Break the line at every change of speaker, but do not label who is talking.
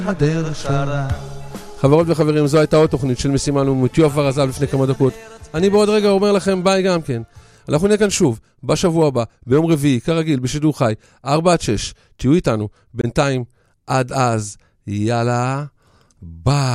הדרך שרה.
חברות וחברים, זו הייתה עוד תוכנית של משימה לאומית. יואב בר עזב לפני כמה דקות. אני בעוד רגע אומר לכם ביי גם כן. אנחנו נהיה כאן שוב בשבוע הבא, ביום רביעי, כרגיל, בשידור חי, 4-6. תהיו איתנו, בינתיים, עד אז, יאללה, ביי.